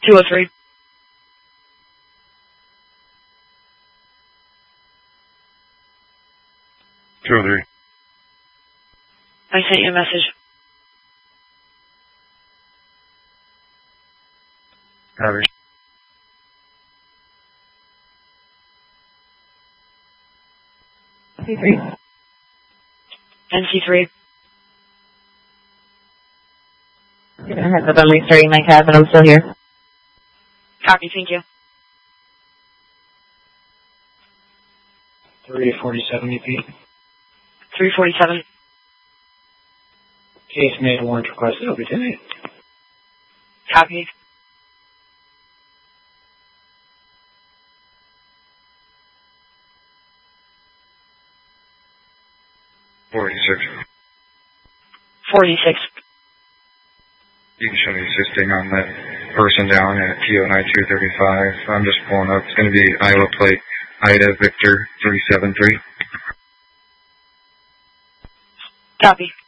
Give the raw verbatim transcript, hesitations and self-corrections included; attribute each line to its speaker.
Speaker 1: two oh three.
Speaker 2: two oh three.
Speaker 1: I sent you a message.
Speaker 2: Copy.
Speaker 3: C three.
Speaker 1: N C three.
Speaker 3: You're going to heads up on restarting my cab, but I'm still here.
Speaker 1: Copy, thank you.
Speaker 4: three forty-seven E P.
Speaker 1: three forty-seven.
Speaker 4: Case made a warrant request. It'll be tonight.
Speaker 1: Copy.
Speaker 2: forty-six.
Speaker 1: forty-six.
Speaker 2: You can show me assisting on that person down at P O nine two thirty-five. I'm just pulling up. It's going to be Iowa plate Ida Victor three seven three.
Speaker 1: Copy.